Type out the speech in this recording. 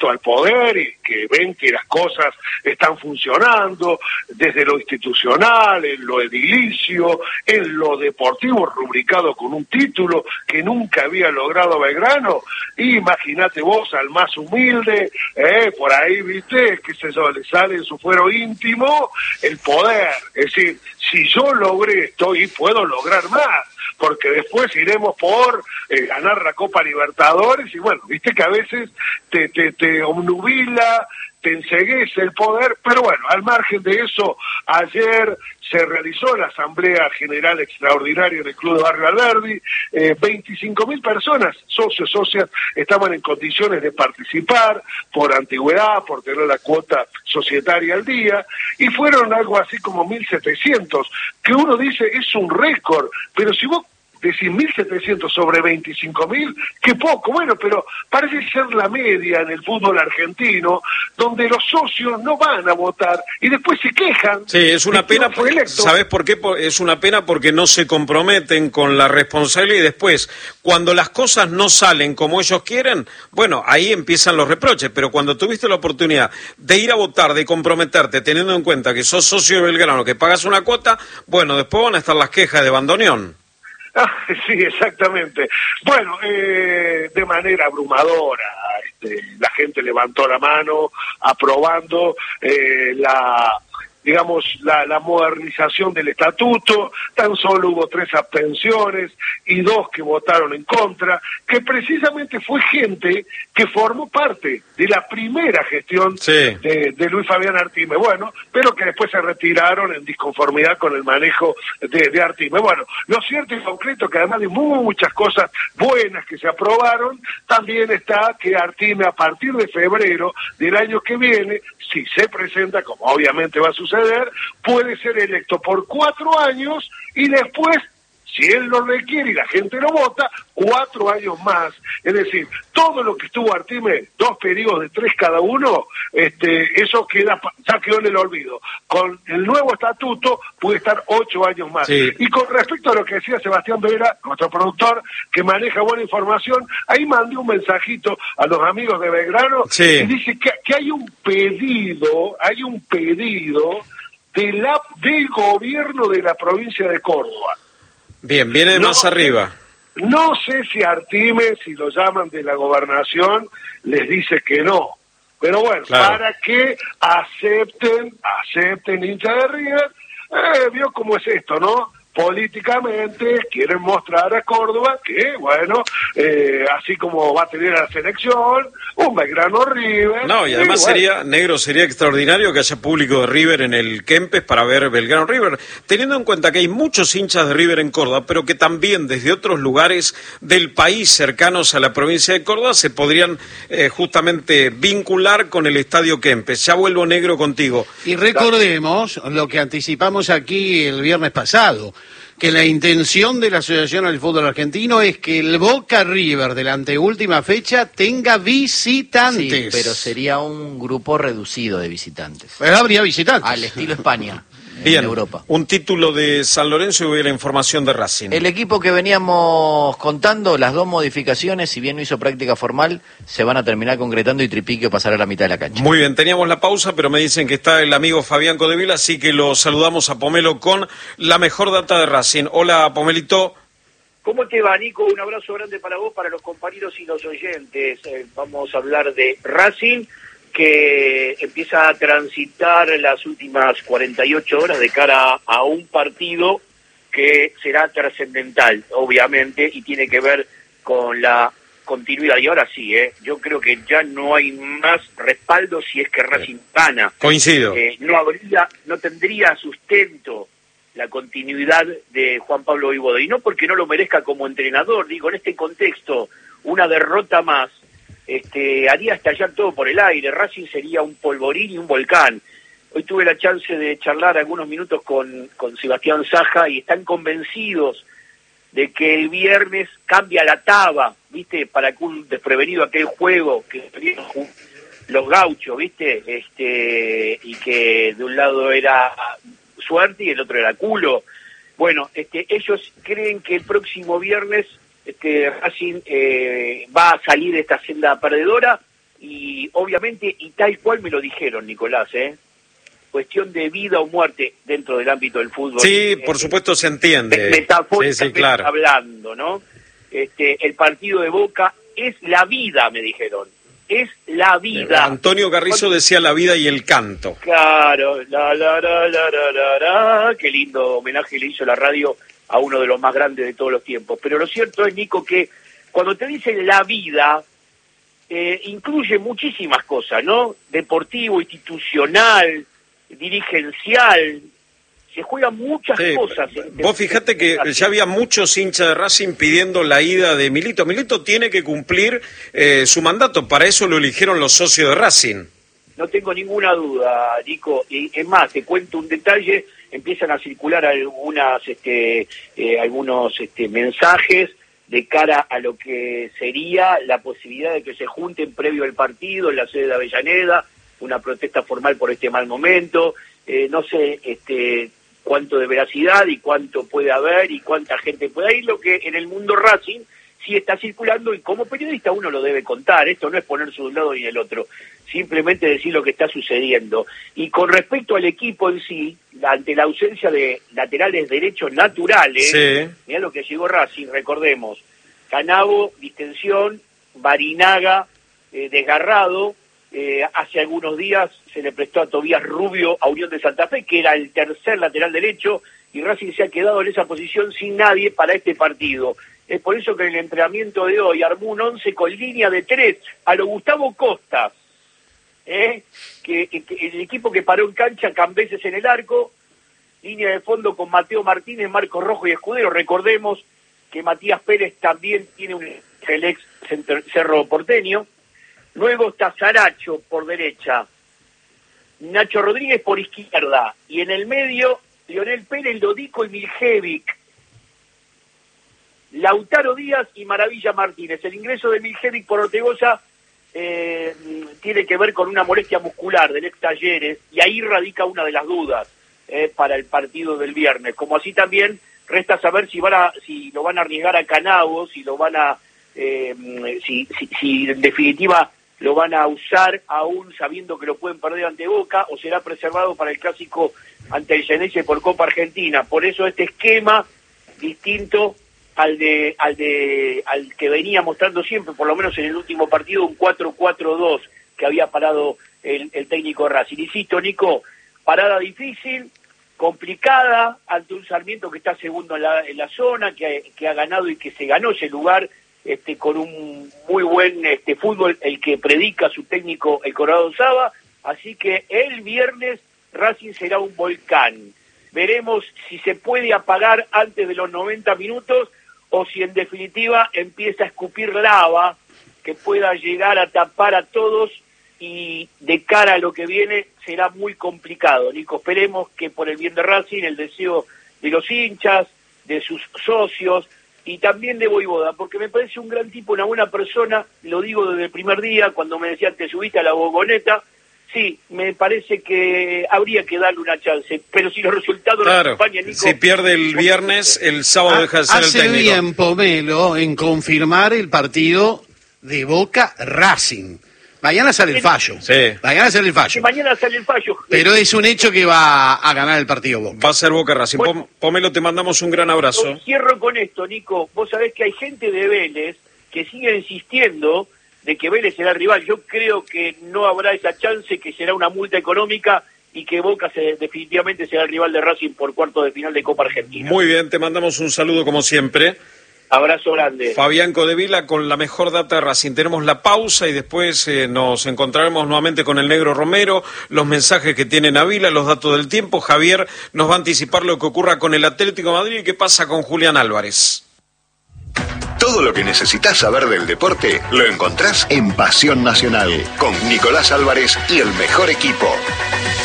electo al poder y que ven que las cosas están funcionando desde lo institucional, en lo edilicio, en lo deportivo, rubricado con un título que nunca había logrado Belgrano. Imagínate vos al más humilde, por ahí, viste, qué sé yo, le sale en su fuero íntimo el poder. Es decir, si yo logré esto y puedo lograr más, porque después iremos por ganar la Copa Libertadores y bueno, viste que a veces te obnubila, te enceguece el poder, pero bueno, al margen de eso, ayer se realizó la Asamblea General Extraordinaria del Club de Barrio Alberdi, 25.000 personas, socios, socias, estaban en condiciones de participar por antigüedad, por tener la cuota societaria al día, y fueron algo así como 1.700, que uno dice es un récord, pero si vos decís 1.700 sobre 25.000, qué poco, bueno, pero parece ser la media en el fútbol argentino, donde los socios no van a votar y después se quejan. Sí, es una pena, ¿sabes por qué? Es una pena porque no se comprometen con la responsabilidad y después, cuando las cosas no salen como ellos quieren, bueno, ahí empiezan los reproches, pero cuando tuviste la oportunidad de ir a votar, de comprometerte, teniendo en cuenta que sos socio de Belgrano, que pagas una cuota, bueno, después van a estar las quejas de bandoneón. Sí, exactamente. Bueno, de manera abrumadora, la gente levantó la mano aprobando la modernización del estatuto. Tan solo hubo 3 abstenciones y 2 que votaron en contra, que precisamente fue gente que formó parte de la primera gestión de Luis Fabián Artime, bueno, pero que después se retiraron en disconformidad con el manejo de Artime. Bueno, lo cierto y concreto que además de muchas cosas buenas que se aprobaron, también está que Artime a partir de febrero del año que viene, si se presenta, como obviamente va a suceder, puede ser electo por 4 años y después, si él lo requiere y la gente lo vota, 4 años más. Es decir, todo lo que estuvo Artime, 2 periodos de 3 cada uno, eso ya quedó en el olvido. Con el nuevo estatuto puede estar 8 años más. Sí. Y con respecto a lo que decía Sebastián Vera, nuestro productor, que maneja buena información, ahí mandé un mensajito a los amigos de Belgrano, y dice que hay un pedido del gobierno de la provincia de Córdoba. Bien, viene más arriba. No sé si Artime, si lo llaman de la gobernación, les dice que no. Pero bueno, claro, para que acepten hincha de River, vio cómo es esto, ¿no? Políticamente quieren mostrar a Córdoba que, bueno, así como va a tener a la selección, un Belgrano River. No, y además sería extraordinario que haya público de River en el Kempes para ver Belgrano River, teniendo en cuenta que hay muchos hinchas de River en Córdoba, pero que también desde otros lugares del país cercanos a la provincia de Córdoba se podrían justamente vincular con el Estadio Kempes. Ya vuelvo, Negro, contigo. Y recordemos lo que anticipamos aquí el viernes pasado, que la intención de la Asociación del Fútbol Argentino es que el Boca River de la anteúltima fecha tenga visitantes. Sí, pero sería un grupo reducido de visitantes. Pero habría visitantes. Al estilo España. Bien, en Europa. Un título de San Lorenzo y voy a la información de Racing. El equipo que veníamos contando, las 2 modificaciones, si bien no hizo práctica formal, se van a terminar concretando y Tripiquio pasará a la mitad de la cancha. Muy bien, teníamos la pausa, pero me dicen que está el amigo Fabián Codevila, así que lo saludamos a Pomelo con la mejor data de Racing. Hola, Pomelito. ¿Cómo te va, Nico? Un abrazo grande para vos, para los compañeros y los oyentes. Vamos a hablar de Racing, que empieza a transitar las últimas 48 horas de cara a un partido que será trascendental, obviamente, y tiene que ver con la continuidad. Y ahora sí, yo creo que ya no hay más respaldo si es que Racing gana. Coincido. No tendría sustento la continuidad de Juan Pablo Vivode, y no porque no lo merezca como entrenador, digo, en este contexto, una derrota más haría estallar todo por el aire. Racing sería un polvorín y un volcán. Hoy tuve la chance de charlar algunos minutos con Sebastián Saja y están convencidos de que el viernes cambia la taba, ¿viste? Para que un desprevenido aquel juego que los gauchos, ¿viste? Y que de un lado era suerte y el otro era culo. Bueno, ellos creen que el próximo viernes Racing va a salir de esta senda perdedora y obviamente, y tal cual me lo dijeron, Nicolás, cuestión de vida o muerte dentro del ámbito del fútbol. Sí, por supuesto se entiende. Metafóricamente sí, claro. hablando, ¿no? El partido de Boca es la vida, me dijeron. Es la vida. Antonio Carrizo decía la vida y el canto. Claro, qué lindo homenaje le hizo la radio a uno de los más grandes de todos los tiempos. Pero lo cierto es, Nico, que cuando te dicen la vida, incluye muchísimas cosas, ¿no? Deportivo, institucional, dirigencial, se juegan muchas cosas. Vos fijate que ya había muchos hinchas de Racing pidiendo la ida de Milito. Milito tiene que cumplir su mandato, para eso lo eligieron los socios de Racing. No tengo ninguna duda, Nico, y es más, te cuento un detalle, empiezan a circular algunos mensajes de cara a lo que sería la posibilidad de que se junten previo al partido en la sede de Avellaneda, una protesta formal por este mal momento, no sé cuánto de veracidad y cuánto puede haber y cuánta gente puede ir, lo que en el mundo Racing sí está circulando, y como periodista uno lo debe contar, esto no es ponerse de un lado ni del otro, simplemente decir lo que está sucediendo. Y con respecto al equipo en sí, ante la ausencia de laterales derechos naturales, mirá lo que llegó Racing, recordemos, Canavo, distensión, Barinaga, desgarrado, hace algunos días se le prestó a Tobías Rubio a Unión de Santa Fe, que era el tercer lateral derecho, y Racing se ha quedado en esa posición sin nadie para este partido. Es por eso que en el entrenamiento de hoy armó un 11 con línea de 3 a lo Gustavo Costas, que el equipo que paró en cancha, Cambeses en el arco, línea de fondo con Mateo Martínez, Marcos Rojo y Escudero. Recordemos que Matías Pérez también tiene el ex Cerro Porteño. Luego está Saracho por derecha, Nacho Rodríguez por izquierda, y en el medio Lionel Pérez, Lodico y Miljevic, Lautaro Díaz y Maravilla Martínez. El ingreso de Miljevic por Ortegoza tiene que ver con una molestia muscular del ex Talleres, y ahí radica una de las dudas para el partido del viernes. Como así también resta saber si lo van a arriesgar a Canavo, si lo van a si en definitiva lo van a usar aún sabiendo que lo pueden perder ante Boca, o será preservado para el clásico ante el Geneise por Copa Argentina. Por eso este esquema distinto al que venía mostrando siempre, por lo menos en el último partido, un 4-4-2 que había parado el técnico Racing. Insisto, Nico, parada difícil, complicada, ante un Sarmiento que está segundo en la zona, que ha ganado y que se ganó ese lugar con un muy buen fútbol, el que predica su técnico, el Colorado Saba. Así que el viernes Racing será un volcán. Veremos si se puede apagar antes de los 90 minutos o si en definitiva empieza a escupir lava que pueda llegar a tapar a todos, y de cara a lo que viene será muy complicado, Nico. Esperemos que por el bien de Racing, el deseo de los hinchas, de sus socios y también de Voivoda, porque me parece un gran tipo, una buena persona, lo digo desde el primer día, cuando me decían te subiste a la bogoneta. Sí, me parece que habría que darle una chance, pero si los resultados no acompañan, Nico... Si pierde el viernes, el sábado deja de ser el técnico. Hace bien Pomelo en confirmar el partido de Boca Racing. Mañana sale el fallo. Mañana sale el fallo. Mañana sale el fallo. Pero es un hecho que va a ganar el partido Boca. Va a ser Boca Racing. Bueno, Pomelo, te mandamos un gran abrazo. Cierro con esto, Nico. Vos sabés que hay gente de Vélez que sigue insistiendo de que Vélez será el rival. Yo creo que no habrá esa chance, que será una multa económica y que Boca definitivamente será el rival de Racing por cuartos de final de Copa Argentina. Muy bien, te mandamos un saludo como siempre. Abrazo grande. Fabián Codevila con la mejor data de Racing. Tenemos la pausa y después nos encontraremos nuevamente con el Negro Romero, los mensajes que tiene Navila, los datos del tiempo. Javier nos va a anticipar lo que ocurra con el Atlético de Madrid y qué pasa con Julián Álvarez. Todo lo que necesitas saber del deporte lo encontrás en Pasión Nacional con Nicolás Álvarez y el mejor equipo.